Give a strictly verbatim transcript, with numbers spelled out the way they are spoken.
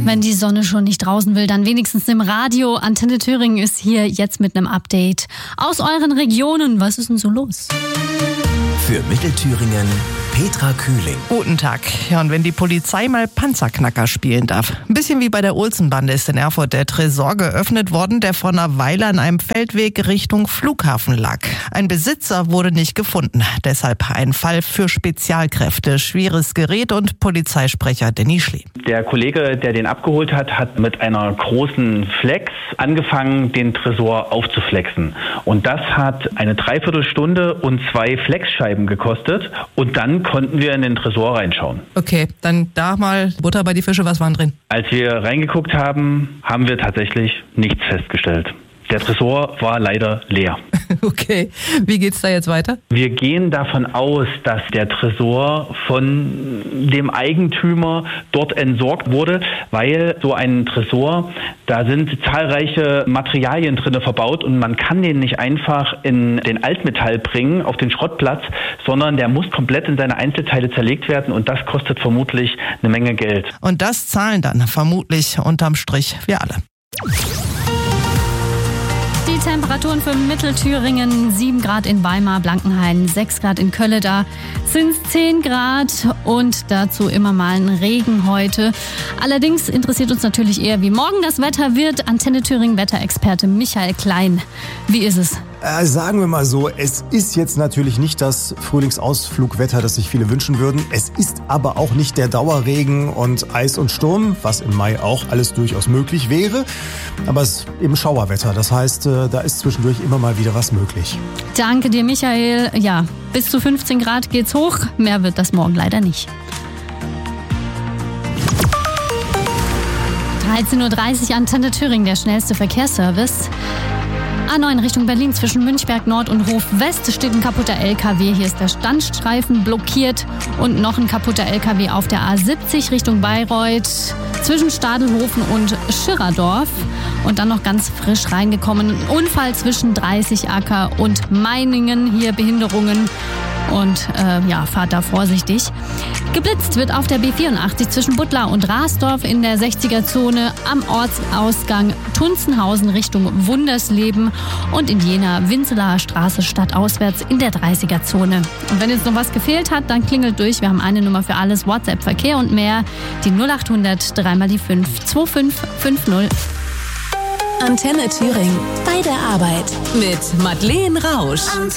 Wenn die Sonne schon nicht draußen will, dann wenigstens im Radio. Antenne Thüringen ist hier jetzt mit einem Update aus euren Regionen. Was ist denn so los? Für Mittelthüringen Petra Kühling. Guten Tag. Ja, und wenn die Polizei mal Panzerknacker spielen darf. Ein bisschen wie bei der Olsenbande ist in Erfurt der Tresor geöffnet worden, der vor einer Weile an einem Feldweg Richtung Flughafen lag. Ein Besitzer wurde nicht gefunden. Deshalb ein Fall für Spezialkräfte, schweres Gerät und Polizeisprecher Denny Schlee. Der Kollege, der den abgeholt hat, hat mit einer großen Flex angefangen, den Tresor aufzuflexen. Und das hat eine Dreiviertelstunde und zwei Flexscheiben gekostet. Und dann konnten wir in den Tresor reinschauen. Okay, dann da mal Butter bei die Fische, was waren drin? Als wir reingeguckt haben, haben wir tatsächlich nichts festgestellt. Der Tresor war leider leer. Okay, wie geht's da jetzt weiter? Wir gehen davon aus, dass der Tresor von dem Eigentümer dort entsorgt wurde, weil so ein Tresor, da sind zahlreiche Materialien drin verbaut und man kann den nicht einfach in den Altmetall bringen, auf den Schrottplatz, sondern der muss komplett in seine Einzelteile zerlegt werden und das kostet vermutlich eine Menge Geld. Und das zahlen dann vermutlich unterm Strich wir alle. Die Temperaturen für Mittelthüringen, sieben Grad in Weimar, Blankenhain, sechs Grad in Kölle, da sind es zehn Grad und dazu immer mal ein Regen heute. Allerdings interessiert uns natürlich eher, wie morgen das Wetter wird. Antenne Thüringen Wetterexperte Michael Klein. Wie ist es? Äh, sagen wir mal so, es ist jetzt natürlich nicht das Frühlingsausflugwetter, das sich viele wünschen würden. Es ist aber auch nicht der Dauerregen und Eis und Sturm, was im Mai auch alles durchaus möglich wäre. Aber es ist eben Schauerwetter, das heißt, äh, da ist zwischendurch immer mal wieder was möglich. Danke dir, Michael. Ja, bis zu fünfzehn Grad geht's hoch. Mehr wird das morgen leider nicht. dreizehn Uhr dreißig Antenne Thüringen, der schnellste Verkehrsservice. A neun Richtung Berlin zwischen Münchberg Nord und Hof West steht ein kaputter L K W. Hier ist der Standstreifen blockiert und noch ein kaputter L K W auf der A siebzig Richtung Bayreuth zwischen Stadelhofen und Schirradorf. Und dann noch ganz frisch reingekommen, ein Unfall zwischen dreißig Acker und Meiningen. Hier Behinderungen. Und äh, ja, fahrt da vorsichtig. Geblitzt wird auf der B vierundachtzig zwischen Buttlar und Rasdorf in der sechziger-Zone am Ortsausgang Tunzenhausen Richtung Wundersleben und in Jena Winzelaer Straße stadtauswärts in der dreißiger-Zone. Und wenn jetzt noch was gefehlt hat, dann klingelt durch. Wir haben eine Nummer für alles, WhatsApp, Verkehr und mehr. Die null acht hundert, dreimal die fünf, zwei fünf fünf null. Antenne Thüringen. Bei der Arbeit. Mit Madeleine Rausch.